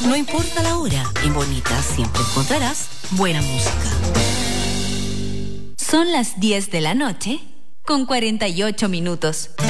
No importa la hora, en Bonita siempre encontrarás buena música. Son las 10 de la noche con 48 minutos.